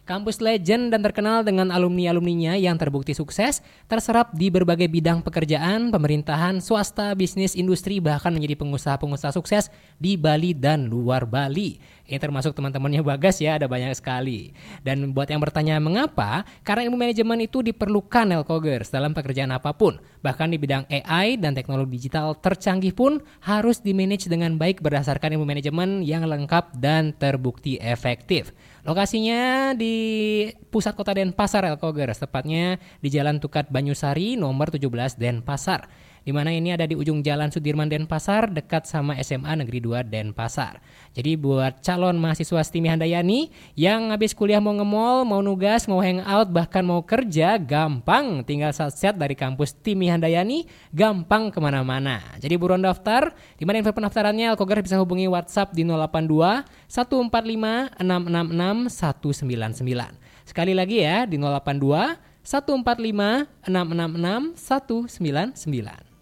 Kampus legend dan terkenal dengan alumni-alumninya yang terbukti sukses, terserap di berbagai bidang pekerjaan, pemerintahan, swasta, bisnis, industri, bahkan menjadi pengusaha-pengusaha sukses di Bali dan luar Bali. Ini termasuk teman-temannya Bagas ya, ada banyak sekali. Dan buat yang bertanya mengapa, karena ilmu manajemen itu diperlukan Elkogers dalam pekerjaan apapun. Bahkan di bidang AI dan teknologi digital tercanggih pun harus dimanage dengan baik berdasarkan ilmu manajemen yang lengkap dan terbukti efektif. Lokasinya di pusat kota Denpasar Elkogers, tepatnya di Jalan Tukat Banyusari nomor 17 Denpasar. Di mana ini ada di ujung Jalan Sudirman Denpasar dekat sama SMA Negeri 2 Denpasar. Jadi buat calon mahasiswa Timi Handayani yang habis kuliah mau nge-mall, mau nugas, mau hangout, bahkan mau kerja, gampang. Tinggal set dari kampus Timi Handayani, gampang kemana-mana. Jadi buruan daftar. Di mana info pendaftarannya Elkogers bisa hubungi WhatsApp di 082 145 666 199. Sekali lagi ya di 082 145 666 199.